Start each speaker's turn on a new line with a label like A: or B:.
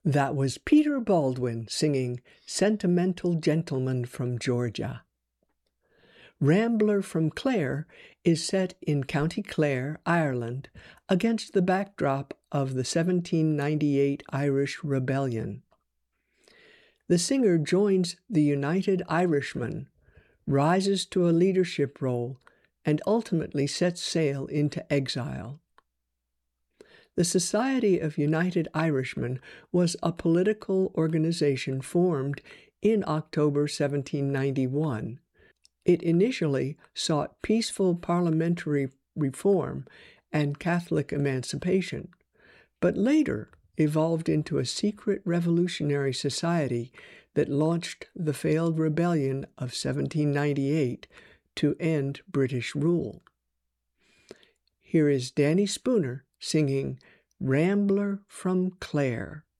A: That was Peter Baldwin singing Sentimental Gentleman from Georgia. Rambler from Clare is set in County Clare, Ireland, against the backdrop of the 1798 Irish Rebellion. The singer joins the United Irishmen, rises to a leadership role, and ultimately sets sail into exile. The Society of United Irishmen was a political organization formed in October 1791. It initially sought peaceful parliamentary reform and Catholic emancipation, but later evolved into a secret revolutionary society that launched the failed rebellion of 1798 to end British rule. Here is Danny Spooner singing Rambler from Clare.